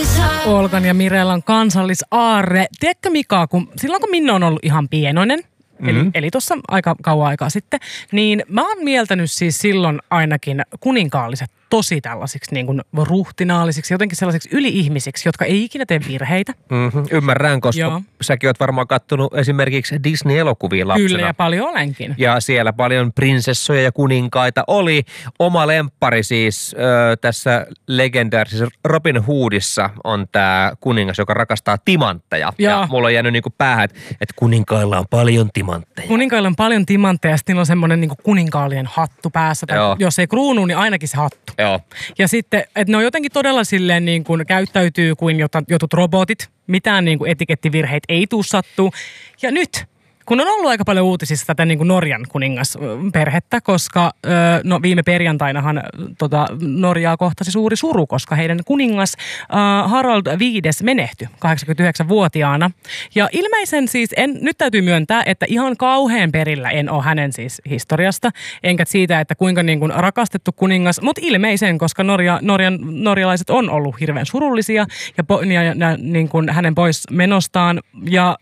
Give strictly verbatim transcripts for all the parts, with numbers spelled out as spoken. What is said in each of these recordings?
Olgan ja Mirellan kansallisaarre. Tiedätkö Mika, kun silloin kun Minna on ollut ihan pienoinen, mm-hmm. eli, eli tuossa aika kauan aikaa sitten, niin mä oon mieltänyt siis silloin ainakin kuninkaalliset tosi tällaisiksi niin kuin ruhtinaallisiksi, jotenkin sellaisiksi yli-ihmisiksi, jotka ei ikinä tee virheitä. Mm-hmm, ymmärrän, koska Joo. säkin oot varmaan kattonut esimerkiksi Disney-elokuvia lapsena. Kyllä, ja paljon olenkin. Ja siellä paljon prinsessoja ja kuninkaita oli. Oma lemppari siis äh, tässä legendaarisessa Robin Hoodissa on tämä kuningas, joka rakastaa timantteja. Ja, ja mulla on jäänyt niinku päähän, että et kuninkailla on paljon timantteja. Kuninkailla on paljon timantteja, ja sitten on semmoinen niinku kuninkaalien hattu päässä. Tai jos ei kruunu, niin ainakin se hattu. Joo. Ja sitten, että ne on jotenkin todella silleen niin kuin käyttäytyy kuin jotut robotit. Mitään niin kuin etikettivirheitä ei tuu sattuu. Ja nyt, kun on ollut aika paljon uutisissa tätä niin kuin Norjan kuningasperhettä, koska no, viime perjantainahan tota, Norjaa kohtasi suuri suru, koska heidän kuningas äh, Harald viides menehtyi kahdeksankymmentäyhdeksänvuotiaana. Ja ilmeisen siis, en, nyt täytyy myöntää, että ihan kauhean perillä en ole hänen siis historiasta, enkä siitä, että kuinka niin kuin rakastettu kuningas, mutta ilmeisen, koska Norja, Norjan, norjalaiset on ollut hirveän surullisia ja, po, ja, ja niin kuin hänen pois menostaan. Ja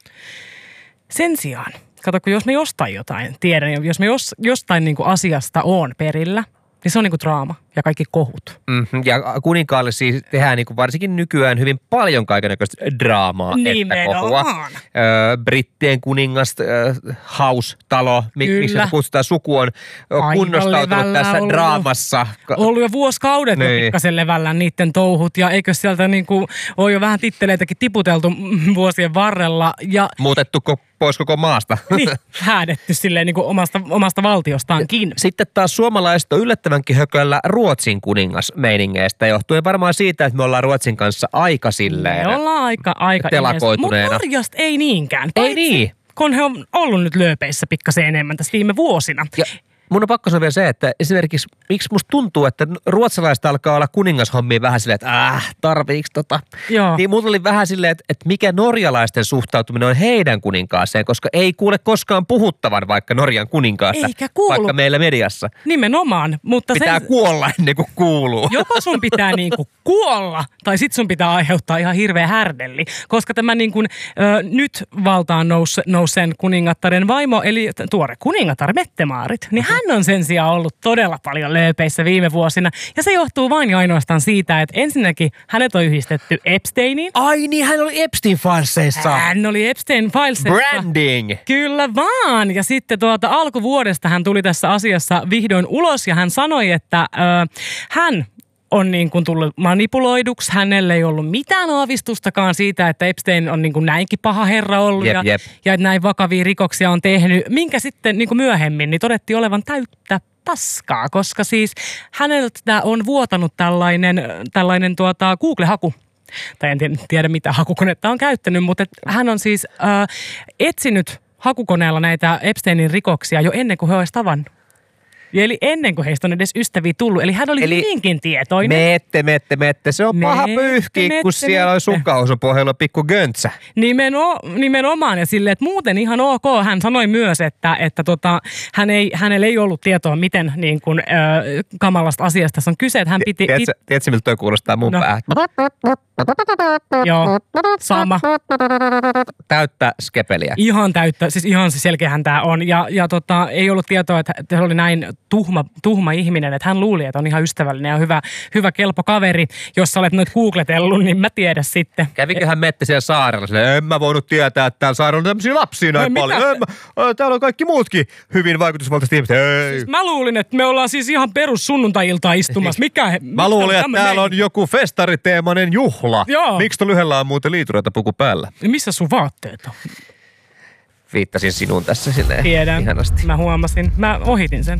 sen sijaan, kato, kun jos mä jostain jotain tiedän, jos mä jos, jostain niin kuin asiasta oon perillä, niin se on niin kuin draama ja kaikki kohut. Mm-hmm. Ja kuninkaalle siis tehdään niin kuin varsinkin nykyään hyvin paljon kaikennäköistä draamaa, että kohua. Öö, Brittien kuningas, öö, house-talo, miksi sitä kutsutaan, suku on kunnostautunut tässä ollut, draamassa. Ollut jo vuosikaudet niin. jo pikkasen levällä niiden touhut, ja eikö sieltä niin kuin ole jo vähän titteleitäkin tiputeltu vuosien varrella. Ja muutettu pois koko maasta. Niin, häädetty silleen niin kuin omasta, omasta valtiostaankin. Sitten taas suomalaiset on yllättävänkin hököllä Ruotsin kuningasmeiningeistä, johtuen varmaan siitä, että me ollaan Ruotsin kanssa aika silleen me ollaan aika, aika telakoituneena. Mutta Norjasta ei niinkään. Ei niin. Kun he on ollut nyt lööpeissä pikkasen enemmän tässä viime vuosina. Ja mun on pakko sanoa vielä se, että esimerkiksi miksi musta tuntuu, että ruotsalaiset alkaa olla kuningashommia vähän silleen, että äh, tarviiks tota. Joo. Niin mulla oli vähän silleen, että, että mikä norjalaisten suhtautuminen on heidän kuninkaaseen, koska ei kuule koskaan puhuttavan vaikka Norjan kuninkaasta. Eikä kuulu. Vaikka meillä mediassa. Nimenomaan. Mutta pitää sen kuolla ennen kuin kuuluu. Joko sun pitää niinku kuolla, tai sit sun pitää aiheuttaa ihan hirveä härdelli. Koska tämä niin kuin, ö, nyt valtaan nous, nousseen kuningattaren vaimo, eli tuore kuningatar Mette-Maarit, niin hän on sen sijaan ollut todella paljon lööpeissä viime vuosina. Ja se johtuu vain ja ainoastaan siitä, että ensinnäkin hänet on yhdistetty Epsteiniin. Ai niin, hän oli Epstein-Filesissa. Hän oli Epstein-Filesissa. Branding. Kyllä vaan. Ja sitten tuota alkuvuodesta hän tuli tässä asiassa vihdoin ulos ja hän sanoi, että ö, hän on niin kuin tullut manipuloiduksi. Hänelle ei ollut mitään aavistustakaan siitä, että Epstein on niin kuin näinkin paha herra ollut jep, ja, jep. ja että näin vakavia rikoksia on tehnyt. Minkä sitten niin kuin myöhemmin niin todettiin olevan täyttä paskaa, koska siis häneltä on vuotanut tällainen, tällainen tuota Google-haku. Tai en tiedä, mitä hakukonetta on käyttänyt, mutta hän on siis äh, etsinyt hakukoneella näitä Epsteinin rikoksia jo ennen kuin he olisi tavannut. Ja eli ennen kuin heistä on edes ystäviä tullut. Eli hän oli eli niinkin tietoinen. Mette, mette, mette. Se on mette, paha pyyhki, mette, kun siellä on sukkahousun pohjalla pikku göntsä. Nimeno, nimenomaan. Ja silleen, että muuten ihan ok. Hän sanoi myös, että, että tota, hän ei, hänellä ei ollut tietoa, miten niin kuin, äh, kamalasta asiasta tässä on kyse. Että hän piti... Tiedätkö, pit... tiedätkö miltä toi kuulostaa mun no. päähän? Joo, sama. Täyttä skepeliä. Ihan täyttä, siis ihan selkeähän tämä on. Ja, ja tota, ei ollut tietoa, että se oli näin tuhma, tuhma ihminen, että hän luuli, että on ihan ystävällinen ja hyvä, hyvä kelpo kaveri. Jos sä olet noit googletellut, niin mä tiedä sitten. Käviköhän Mette siellä saarella silleen, en mä voinut tietää, että täällä saarella on tämmöisiä lapsia näin no, paljon. En mä, täällä on kaikki muutkin hyvin vaikutusvaltaiset ihmiset. Ei. Siis mä luulin, että me ollaan siis ihan perus sunnuntai-iltaa istumassa. Mikä, mä luulin, että täällä on joku festariteemainen juhla. Joo. Miksi tuolla yhdellä on muuten liitureita puku päällä? Missä sun vaatteet on? Viittasin sinuun tässä silleen Tiedän. ihanasti. Mä huomasin. Mä ohitin sen.